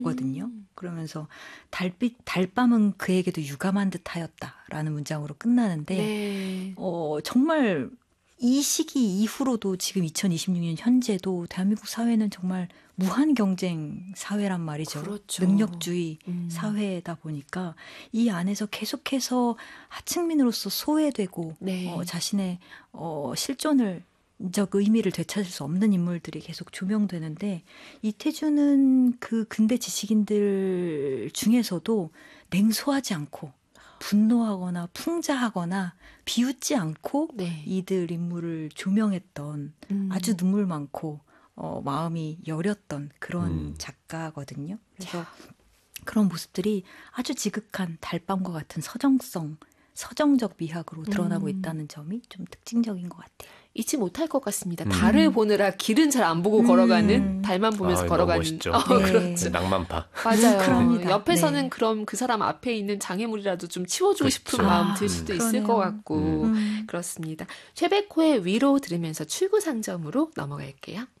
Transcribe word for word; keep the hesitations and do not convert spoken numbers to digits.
거든요. 음. 그러면서 달빛, 달밤은 그에게도 유감한 듯하였다라는 문장으로 끝나는데 네. 어, 정말 이 시기 이후로도 지금 이천이십육 년 현재도 대한민국 사회는 정말 무한 경쟁 사회란 말이죠. 그렇죠. 능력주의 음. 사회다 보니까 이 안에서 계속해서 하층민으로서 소외되고 네. 어, 자신의 어, 실존을 적 의미를 되찾을 수 없는 인물들이 계속 조명되는데 이태주는 그 근대 지식인들 중에서도 냉소하지 않고 분노하거나 풍자하거나 비웃지 않고 네. 이들 인물을 조명했던 음. 아주 눈물 많고 어, 마음이 여렸던 그런 음. 작가거든요. 그래서 그런 모습들이 아주 지극한 달밤과 같은 서정성, 서정적 미학으로 드러나고 음. 있다는 점이 좀 특징적인 것 같아요. 잊지 못할 것 같습니다. 음. 달을 보느라 길은 잘 안 보고 음. 걸어가는 달만 보면서 아, 너무 걸어가는. 멋있죠. 어, 네. 그렇죠. 낭만파. 맞아요. 그럽니다. 옆에서는 네. 그럼 그 사람 앞에 있는 장애물이라도 좀 치워주고 그렇죠. 싶은 마음 들 아, 수도 음. 있을 그러네요. 것 같고 음. 음. 그렇습니다. 최백호의 위로 들으면서 출구 상점으로 넘어갈게요.